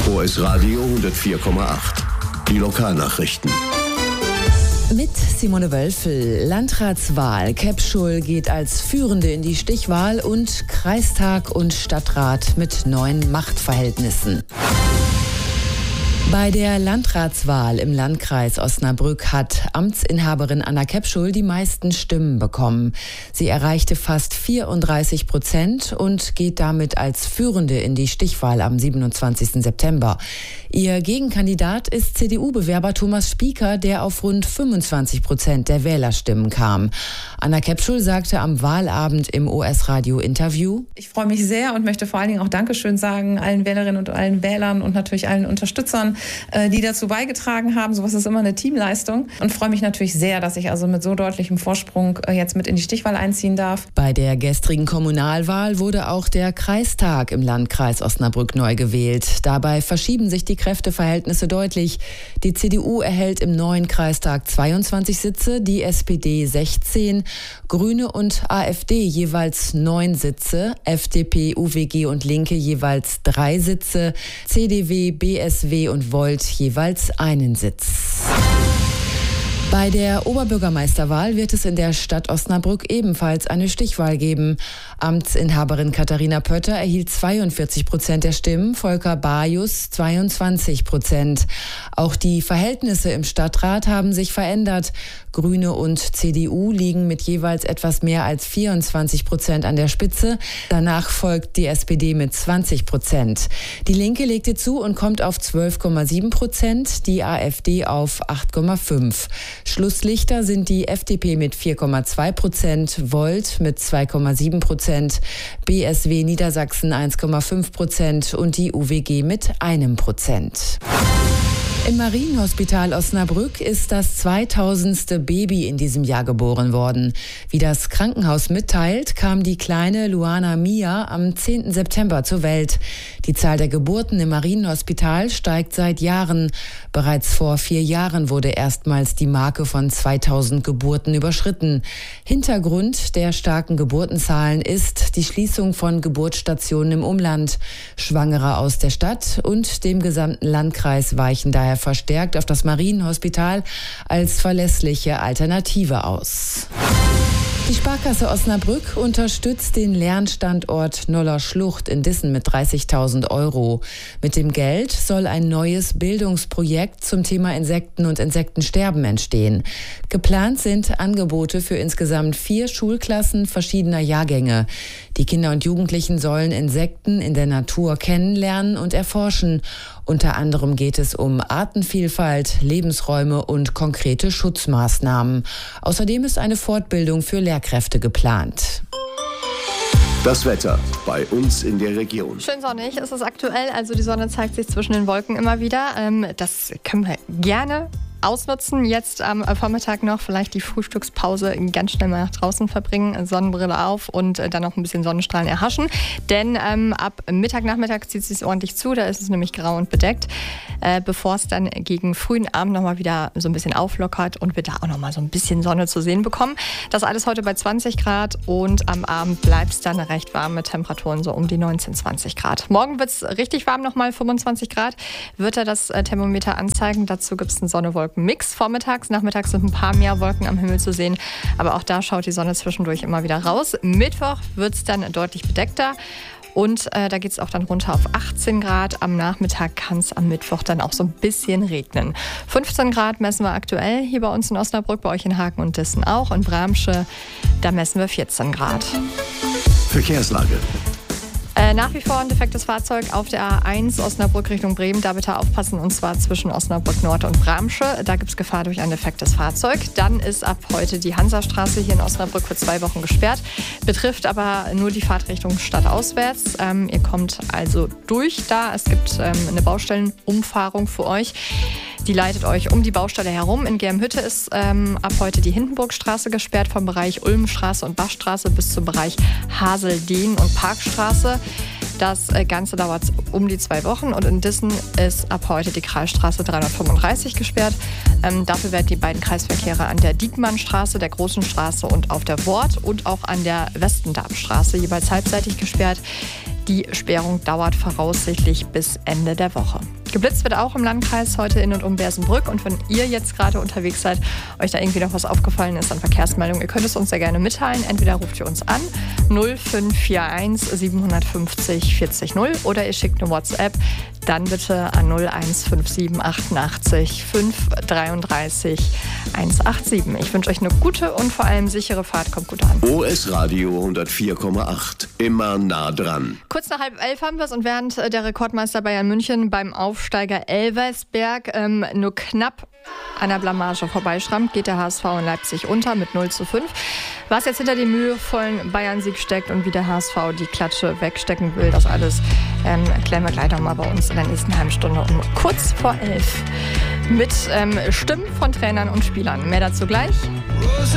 OS Radio 104,8. Die Lokalnachrichten. Mit Simone Wölfel. Landratswahl. Käppschul geht als Führende in die Stichwahl und Kreistag und Stadtrat mit neuen Machtverhältnissen. Bei der Landratswahl im Landkreis Osnabrück hat Amtsinhaberin Anna Käppschul die meisten Stimmen bekommen. Sie erreichte fast 34% und geht damit als Führende in die Stichwahl am 27. September. Ihr Gegenkandidat ist CDU-Bewerber Thomas Spieker, der auf rund 25% der Wählerstimmen kam. Anna Käppschul sagte am Wahlabend im OS-Radio-Interview: Ich freue mich sehr und möchte vor allen Dingen auch Dankeschön sagen allen Wählerinnen und allen Wählern und natürlich allen Unterstützern, die dazu beigetragen haben. Sowas ist immer eine Teamleistung. Und freue mich natürlich sehr, dass ich also mit so deutlichem Vorsprung jetzt mit in die Stichwahl einziehen darf. Bei der gestrigen Kommunalwahl wurde auch der Kreistag im Landkreis Osnabrück neu gewählt. Dabei verschieben sich die Kräfteverhältnisse deutlich. Die CDU erhält im neuen Kreistag 22 Sitze, die SPD 16, Grüne und AfD jeweils 9 Sitze, FDP, UWG und Linke jeweils 3 Sitze, CDW, BSW und Volt jeweils einen Sitz. Bei der Oberbürgermeisterwahl wird es in der Stadt Osnabrück ebenfalls eine Stichwahl geben. Amtsinhaberin Katharina Pötter erhielt 42% der Stimmen, Volker Bajus 22%. Auch die Verhältnisse im Stadtrat haben sich verändert. Grüne und CDU liegen mit jeweils etwas mehr als 24% an der Spitze. Danach folgt die SPD mit 20%. Die Linke legte zu und kommt auf 12,7%, die AfD auf 8,5%. Schlusslichter sind die FDP mit 4,2%, Volt mit 2,7%, BSW Niedersachsen 1,5% und die UWG mit 1%. Im Marienhospital Osnabrück ist das 2000. Baby in diesem Jahr geboren worden. Wie das Krankenhaus mitteilt, kam die kleine Luana Mia am 10. September zur Welt. Die Zahl der Geburten im Marienhospital steigt seit Jahren. Bereits vor 4 Jahren wurde erstmals die Marke von 2000 Geburten überschritten. Hintergrund der starken Geburtenzahlen ist die Schließung von Geburtsstationen im Umland. Schwangere aus der Stadt und dem gesamten Landkreis weichen daher verstärkt auf das Marienhospital als verlässliche Alternative aus. Die Sparkasse Osnabrück unterstützt den Lernstandort Noller Schlucht in Dissen mit 30.000 €. Mit dem Geld soll ein neues Bildungsprojekt zum Thema Insekten und Insektensterben entstehen. Geplant sind Angebote für insgesamt 4 Schulklassen verschiedener Jahrgänge. Die Kinder und Jugendlichen sollen Insekten in der Natur kennenlernen und erforschen. Unter anderem geht es um Artenvielfalt, Lebensräume und konkrete Schutzmaßnahmen. Außerdem ist eine Fortbildung für Lehrkräfte geplant. Das Wetter bei uns in der Region. Schön sonnig ist es aktuell, also die Sonne zeigt sich zwischen den Wolken immer wieder. Das können wir gerne ausnutzen. Jetzt am Vormittag noch vielleicht die Frühstückspause ganz schnell mal nach draußen verbringen, Sonnenbrille auf und dann noch ein bisschen Sonnenstrahlen erhaschen. Denn ab Mittag, Nachmittag zieht es sich ordentlich zu, da ist es nämlich grau und bedeckt, bevor es dann gegen frühen Abend nochmal wieder so ein bisschen auflockert und wir da auch nochmal so ein bisschen Sonne zu sehen bekommen. Das alles heute bei 20 Grad und am Abend bleibt es dann recht warm mit Temperaturen so um die 19, 20 Grad. Morgen wird es richtig warm, nochmal 25 Grad, wird da das Thermometer anzeigen. Dazu gibt es einen Sonne-Wolken-Mix vormittags. Nachmittags sind ein paar mehr Wolken am Himmel zu sehen, aber auch da schaut die Sonne zwischendurch immer wieder raus. Mittwoch wird es dann deutlich bedeckter und da geht es auch dann runter auf 18 Grad. Am Nachmittag kann es am Mittwoch dann auch so ein bisschen regnen. 15 Grad messen wir aktuell hier bei uns in Osnabrück, bei euch in Haken und Dissen auch. In Bramsche, da messen wir 14 Grad. Verkehrslage. Nach wie vor ein defektes Fahrzeug auf der A1 Osnabrück Richtung Bremen. Da bitte aufpassen, und zwar zwischen Osnabrück Nord und Bramsche. Da gibt es Gefahr durch ein defektes Fahrzeug. Dann ist ab heute die Hansastraße hier in Osnabrück für 2 Wochen gesperrt. Betrifft aber nur die Fahrtrichtung stadtauswärts. Ihr kommt also durch da. Es gibt eine Baustellenumfahrung für euch. Die leitet euch um die Baustelle herum. In Germhütte ist ab heute die Hindenburgstraße gesperrt, vom Bereich Ulmstraße und Bachstraße bis zum Bereich Haseldehn und Parkstraße. Das Ganze dauert um die 2 Wochen und in Dissen ist ab heute die Kreisstraße 335 gesperrt. Dafür werden die beiden Kreisverkehre an der Diekmannstraße, der Großen Straße und auf der Wort und auch an der Westendarmstraße jeweils halbseitig gesperrt. Die Sperrung dauert voraussichtlich bis Ende der Woche. Geblitzt wird auch im Landkreis heute in und um Bersenbrück. Und wenn ihr jetzt gerade unterwegs seid, euch da irgendwie noch was aufgefallen ist an Verkehrsmeldungen, ihr könnt es uns sehr gerne mitteilen. Entweder ruft ihr uns an 0541 750 40 0 oder ihr schickt eine WhatsApp. Dann bitte an 0157 88 533 187. Ich wünsche euch eine gute und vor allem sichere Fahrt. Kommt gut an. OS Radio 104,8. Immer nah dran. Kurz nach 10:30 haben wir es und während der Rekordmeister Bayern München beim Aufsteiger Elversberg nur knapp an der Blamage vorbeischrammt, geht der HSV in Leipzig unter mit 0:5. Was jetzt hinter dem mühevollen Bayern-Sieg steckt und wie der HSV die Klatsche wegstecken will, das alles erklären wir gleich nochmal bei uns in der nächsten halben Stunde um kurz vor 11 mit Stimmen von Trainern und Spielern. Mehr dazu gleich.